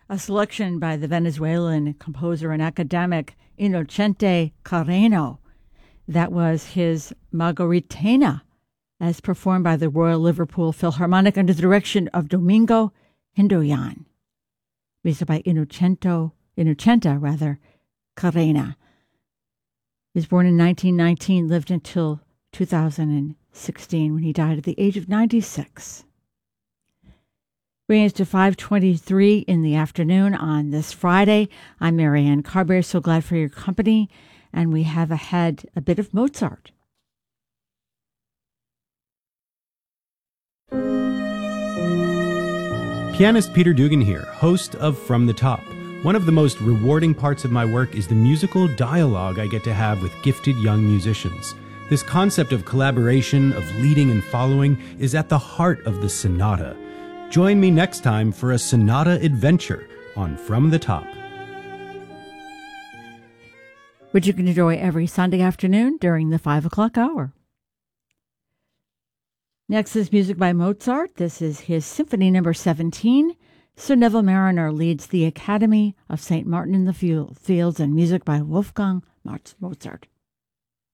A selection by the Venezuelan composer and academic Inocente Carreño. That was his Margaritena, as performed by the Royal Liverpool Philharmonic under the direction of Domingo Hindoyan. Music by Inocenta Carreño. He was born in 1919, lived until 2016 when he died at the age of 96. Bringing us to 5:23 in the afternoon on this Friday. I'm Marianne Carberry, so glad for your company. And we have ahead a bit of Mozart. Pianist Peter Dugan here, host of From the Top. One of the most rewarding parts of my work is the musical dialogue I get to have with gifted young musicians. This concept of collaboration, of leading and following, is at the heart of the sonata. Join me next time for a sonata adventure on From the Top, which you can enjoy every Sunday afternoon during the 5 o'clock hour. Next is music by Mozart. This is his Symphony No. 17. Sir Neville Marriner leads the Academy of St. Martin in the Fields, and music by Wolfgang Mozart.